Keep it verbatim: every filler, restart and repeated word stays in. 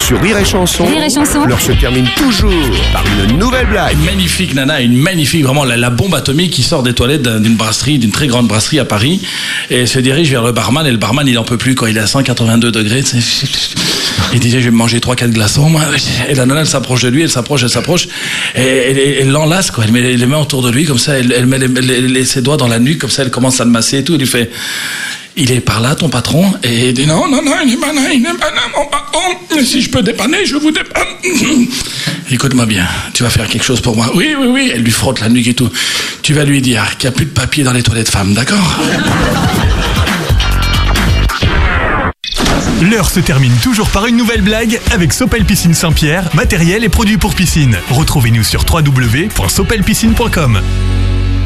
Sur Rire et Chanson, Rire et Chanson. l'heure se termine toujours par une nouvelle blague. Une magnifique nana, une magnifique, vraiment la, la bombe atomique qui sort des toilettes d'une brasserie, d'une très grande brasserie à Paris, et se dirige vers le barman, et le barman il en peut plus, quoi, il est à cent quatre-vingt-deux degrés, tu sais. Il disait je vais me manger trois quatre glaçons, moi. Et la nana elle s'approche de lui, elle s'approche, elle s'approche, et elle, elle, elle l'enlace, quoi, elle met les mains autour de lui, comme ça, elle, elle met les, les, les, ses doigts dans la nuque, comme ça, elle commence à le masser et tout, il lui fait... Il est par là, ton patron, et il dit non, non, non, il est malin, il est malin, mon patron. Si je peux dépanner, je vous dépanne. Écoute-moi bien, tu vas faire quelque chose pour moi. Oui, oui, oui. Elle lui frotte la nuque et tout. Tu vas lui dire qu'il n'y a plus de papier dans les toilettes femmes, d'accord? L'heure se termine toujours par une nouvelle blague avec Sopel Piscine Saint-Pierre, matériel et produits pour piscine. Retrouvez-nous sur w w w point sopel piscine point com.